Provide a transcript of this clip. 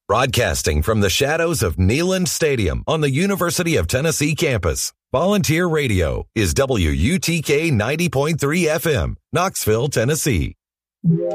Broadcasting from the shadows of Neyland Stadium on the University of Tennessee campus, Volunteer Radio is WUTK 90.3 FM, Knoxville, Tennessee.